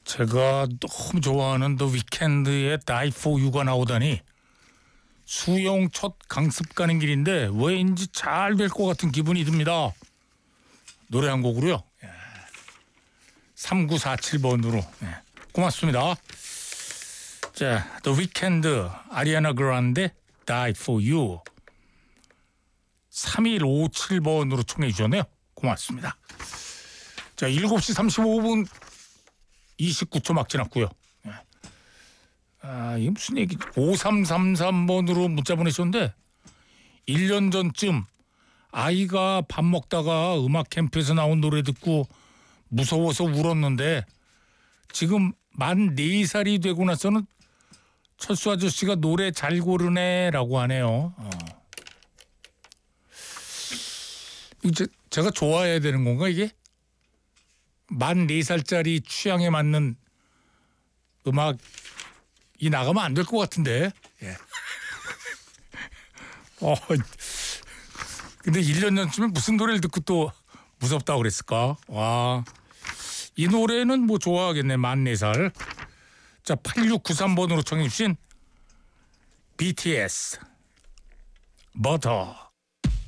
제가 너무 좋아하는 더 위켄드의 Die For You가 나오다니 수영 첫 강습 가는 길인데 왜인지 잘 될 것 같은 기분이 듭니다. 노래 한 곡으로요. 3947번으로 고맙습니다. 자, The Weeknd, 아리아나 그란데, Die For You. 3157번으로 청해 주셨네요. 고맙습니다. 자, 7시 35분 29초 막 지났고요. 이게 무슨 얘기? 5333번으로 문자 보내셨는데 1년 전쯤 아이가 밥 먹다가 음악 캠프에서 나온 노래 듣고 무서워서 울었는데 지금 만 4살이 되고 나서는 철수 아저씨가 노래 잘 고르네라고 하네요. 이제 제가 좋아해야 되는 건가 이게? 만 4살짜리 취향에 맞는 음악이 나가면 안 될 것 같은데. 근데 1년 전쯤에 무슨 노래를 듣고 또 무섭다고 그랬을까? 와, 이 노래는 뭐 좋아하겠네. 만 4살. 자, 8693번으로 청해 주신 BTS 버터.